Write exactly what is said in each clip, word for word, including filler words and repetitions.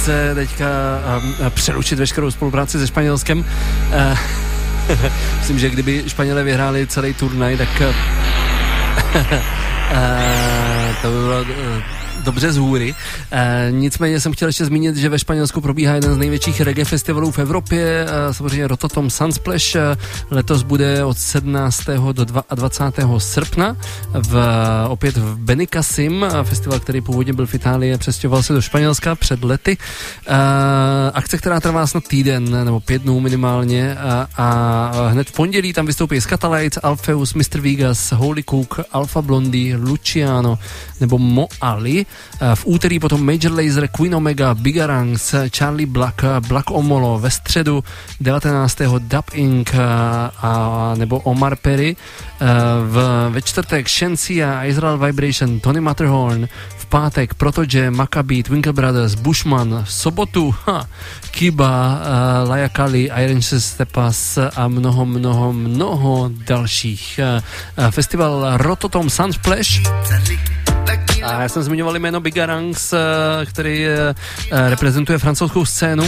se teďka um, přerušit veškerou spolupráci se Španělskem. Uh, myslím, že kdyby Španělé vyhráli celý turnaj, tak uh, to by bylo uh, dobře z hůry. E, nicméně jsem chtěl ještě zmínit, že ve Španělsku probíhá jeden z největších reggae festivalů v Evropě, e, samozřejmě Rototom Sunsplash. E, letos bude od sedmnáctého do dvacátého druhého srpna v, opět v Benicassim, festival, který původně byl v Itálii, přestěhoval se do Španělska před lety. E, akce, která trvá snad týden nebo pět dnů minimálně a, a hned v pondělí tam vystoupí Scatalites, Alpheus, mister Vegas, Holy Cook, Alpha Blondie, Luciano nebo Mo Ali. V úterý potom Major Lazer, Queen Omega, Bigarangs, Charlie Black, Black Omolo, ve středu devatenáctého Dub Incorporated a nebo Omar Perry, v, ve čtvrtek Shensia, Israel Vibration, Tony Matterhorn, v pátek Protoje, Maccabi, Twinkle Brothers, Bushman, v sobotu ha, Kiba, uh, Laia Kali, Iron Stepas a mnoho, mnoho, mnoho dalších. Uh, festival Rototom Sunsplash. A já jsem zmiňoval jméno Bigarangs, který reprezentuje francouzskou scénu.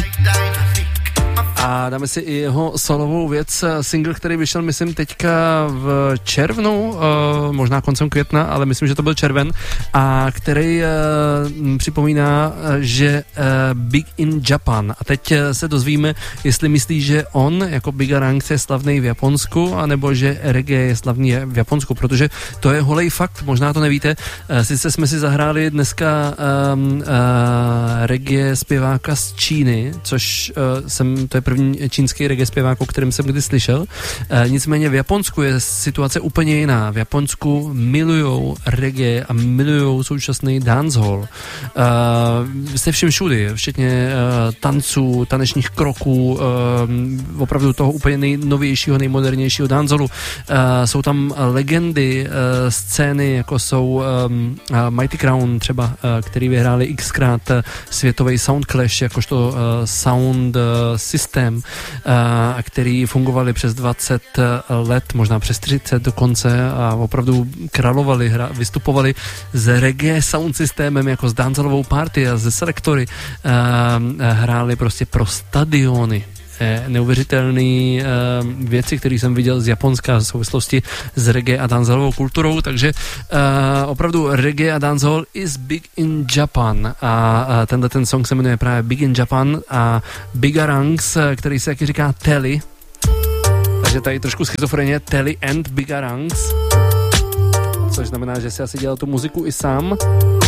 A dáme si i jeho solovou věc, single, který vyšel, myslím, teďka v červnu, uh, možná koncem května, ale myslím, že to byl červen, a který uh, připomíná, že uh, Big in Japan. A teď se dozvíme, jestli myslí, že on jako Bigarangs je slavný v Japonsku, anebo že reggae je slavný v Japonsku, protože to je holej fakt, možná to nevíte. Uh, sice jsme si zahráli dneska um, uh, reggae zpěváka z Číny, což uh, jsem, to je první čínský reggae zpěvák, o kterém jsem kdy slyšel. E, nicméně v Japonsku je situace úplně jiná. V Japonsku milujou reggae a milujou současný dancehall. E, se vším všudy, včetně e, tanců, tanečních kroků, e, opravdu toho úplně nejnovějšího, nejmodernějšího dancehallu. E, jsou tam legendy e, scény, jako jsou e, Mighty Crown třeba, e, který vyhráli xkrát e, světový Sound Clash, jakožto e, sound e, systém, a který fungovali přes dvacet let, možná přes třicet dokonce, a opravdu královali, hra, vystupovali s reggae sound systémem, jako s dancehallovou party a ze selektory. A hráli prostě pro stadiony. Neuvěřitelné uh, věci, které jsem viděl z Japonska v souvislosti s reggae a dancehallovou kulturou, takže uh, opravdu reggae a dancehall is big in Japan a uh, tenhle ten song se jmenuje právě Big in Japan a Bigarangs, který se taky říká Telly, takže tady trošku schizofrenie, Telly and Bigarangs, což znamená, že si asi dělal tu muziku i sám.